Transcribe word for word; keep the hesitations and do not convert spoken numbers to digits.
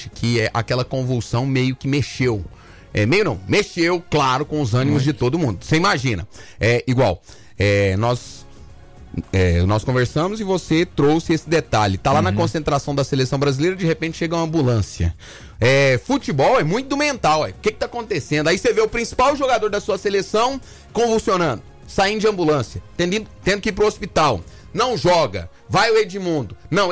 parte, que é aquela convulsão meio que mexeu. É, meio não, mexeu, claro, com os ânimos de todo mundo. Você imagina, é igual, é, nós, é, nós conversamos e você trouxe esse detalhe. Tá lá uhum. na concentração da seleção brasileira, de repente chega uma ambulância. É, futebol é muito do mental, o que que tá acontecendo? Aí você vê o principal jogador da sua seleção convulsionando, saindo de ambulância, tendo, tendo que ir pro hospital. Não joga, vai o Edmundo. Não,